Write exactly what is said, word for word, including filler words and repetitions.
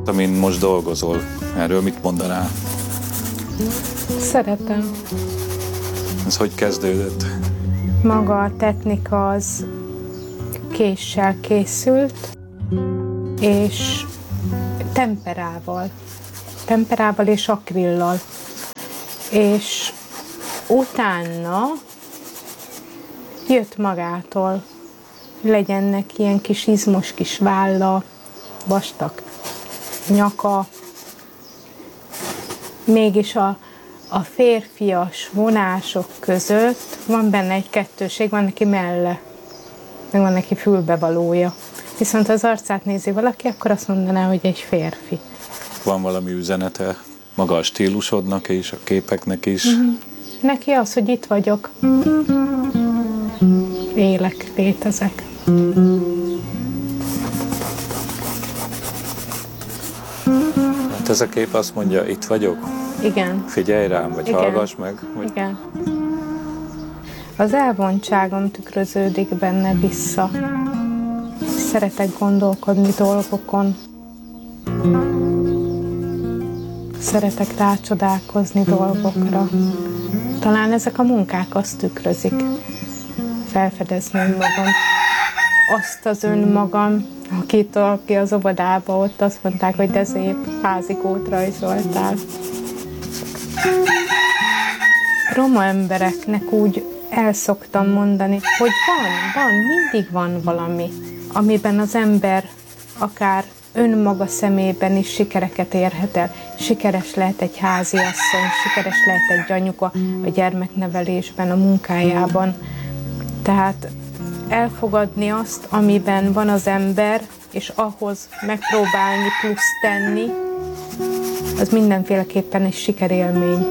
amin most dolgozol. Erről mit mondanál? Szeretem. Ez hogy kezdődött? Maga a technika az késsel készült, és temperával. Temperával és akrillal. És utána jött magától, legyennek ilyen kis izmos kis válla, vastag nyaka, mégis a, a férfias vonások között van benne egy kettőség, van neki melle, meg van neki fülbevalója. Viszont az arcát nézi valaki, akkor azt mondaná, hogy egy férfi. Van valami üzenete maga a stílusodnak és a képeknek is? Mm-hmm. Neki az, hogy itt vagyok. Élek, létezek. Hát ez a kép azt mondja, itt vagyok? Igen. Figyelj rám, vagy Igen. hallgass meg? Vagy... Igen. Az elvontságom tükröződik benne vissza. Szeretek gondolkodni dolgokon. Szeretek rácsodálkozni dolgokra. Talán ezek a munkák azt tükrözik. Felfedezni önmagam. Azt az önmagam, akit aki az óvodába ott azt mondták, hogy de szép házikót rajzoltál. Roma embereknek úgy el szoktam mondani, hogy van, van, mindig van valami, amiben az ember akár önmaga szemében is sikereket érhet el. Sikeres lehet egy háziasszony, sikeres lehet egy anyuka a gyermeknevelésben, a munkájában. Tehát elfogadni azt, amiben van az ember, és ahhoz megpróbálni plusz tenni, az mindenféleképpen egy sikerélmény.